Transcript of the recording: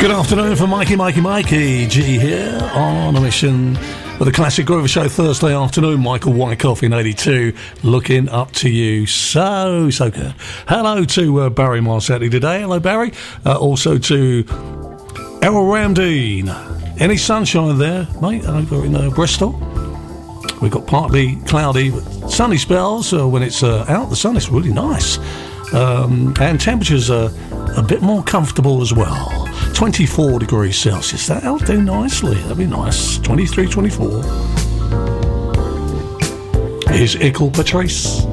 Good afternoon from Mikey G here on a mission with the Classic Groover Show Thursday afternoon. Michael Wyckoff in 82, looking up to you. So good. Hello to Barry Marsetti today. Hello, Barry. Also to Errol Ramdeen. Any sunshine there, mate, over in Bristol? We've got partly cloudy, but sunny spells when it's out. The sun is really nice. And temperatures are a bit more comfortable as well. 24 degrees Celsius. That'll do nicely. That'll be nice. 23, 24. Here's Ickle Patrice.